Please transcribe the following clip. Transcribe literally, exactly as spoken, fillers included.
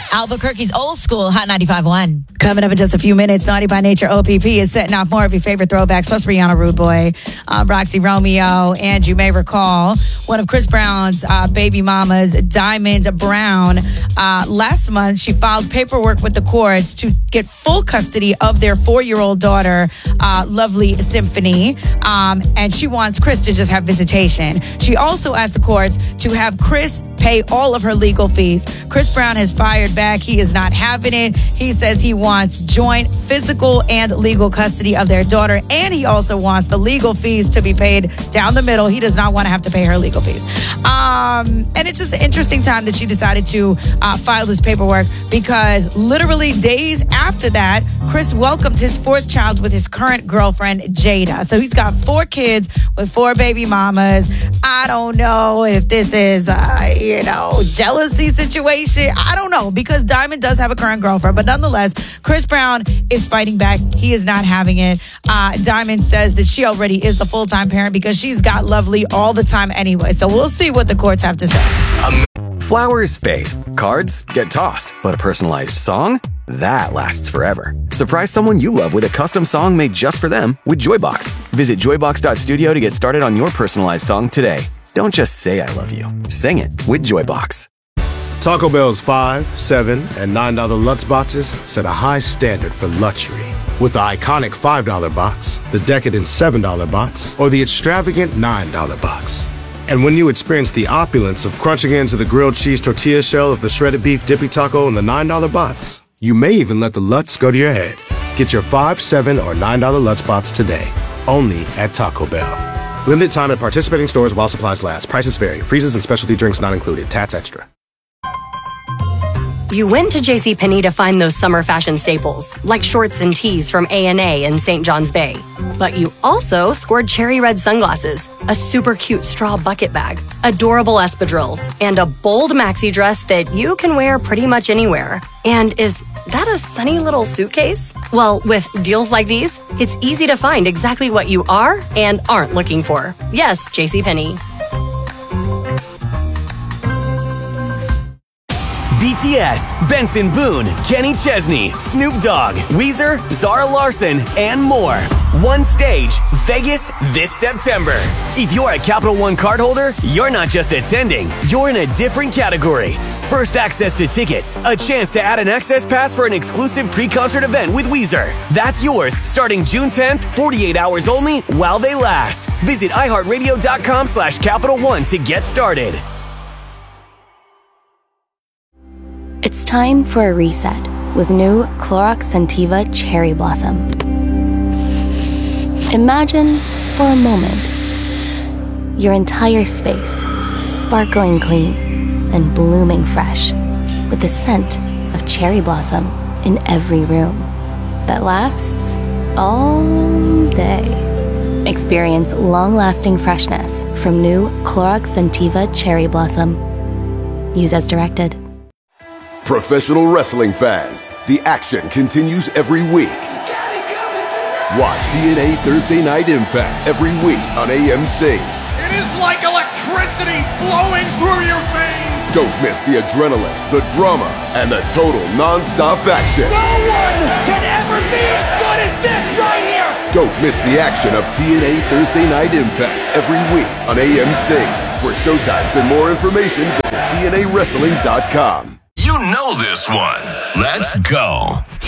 Albuquerque's old school Hot ninety-five point one. Coming up in just a few minutes, Naughty by Nature O P P is setting off more of your favorite throwbacks, plus Rihanna Rude Boy, uh, Roxy Romeo, and you may recall one of Chris Brown's uh, baby mamas, Diamond Brown. Uh, last month, she filed paperwork with the courts to get full custody of their four-year-old daughter, uh, Lovely Symphony, um, and she wants Chris to just have visitation. She also asked the courts to have Chris pay all of her legal fees. Chris Brown has fired back. He is not having it. He says he wants joint physical and legal custody of their daughter, and he also wants the legal fees to be paid down the middle. He does not want to have to pay her legal fees. Um, and it's just an interesting time that she decided to uh, file this paperwork, because literally days after that, Chris welcomed his fourth child with his current girlfriend, Jada. So he's got four kids with four baby mamas. I don't know if this is, uh, you know, jealousy situation. I don't know, because Diamond does have a current girlfriend. But nonetheless, Chris Brown is fighting back. He is not having it. Uh, Diamond says that she already is the full-time parent because she's got Lovely all the time anyway. So we'll see what the courts have to say. Flowers fade, cards get tossed, but a personalized song? That lasts forever. Surprise someone you love with a custom song made just for them with Joybox. Visit joybox dot studio to get started on your personalized song today. Don't just say I love you. Sing it with Joybox. Taco Bell's five, seven, and nine dollar Lutz boxes set a high standard for luxury. With the iconic five dollar box, the decadent seven dollar box, or the extravagant nine dollar box. And when you experience the opulence of crunching into the grilled cheese tortilla shell of the shredded beef dippy taco in the nine dollar box, you may even let the Lutz go to your head. Get your five, seven, or nine dollar Lutz box today, only at Taco Bell. Limited time at participating stores while supplies last. Prices vary. Freezes and specialty drinks not included. Tats extra. You went to JCPenney to find those summer fashion staples, like shorts and tees from A and A and Saint John's Bay. But you also scored cherry red sunglasses, a super cute straw bucket bag, adorable espadrilles, and a bold maxi dress that you can wear pretty much anywhere. And is that a sunny little suitcase? Well, with deals like these, it's easy to find exactly what you are and aren't looking for. Yes, JCPenney. B T S, Benson Boone, Kenny Chesney, Snoop Dogg, Weezer, Zara Larson, and more. One stage, Vegas this September. If you're a Capital One cardholder, you're not just attending, you're in a different category. First access to tickets, a chance to add an access pass for an exclusive pre-concert event with Weezer. That's yours starting June tenth, forty-eight hours only while they last. Visit iHeartRadio.com slash Capital One to get started. It's time for a reset with new Clorox Scentiva Cherry Blossom. Imagine, for a moment, your entire space sparkling clean and blooming fresh with the scent of cherry blossom in every room that lasts all day. Experience long-lasting freshness from new Clorox Scentiva Cherry Blossom. Use as directed. Professional wrestling fans, the action continues every week. Watch T N A Thursday Night Impact every week on A M C. It is like electricity flowing through your veins. Don't miss the adrenaline, the drama, and the total non-stop action. No one can ever be as good as this right here. Don't miss the action of T N A Thursday Night Impact every week on A M C. For showtimes and more information, visit T N A wrestling dot com. You know this one. Let's go.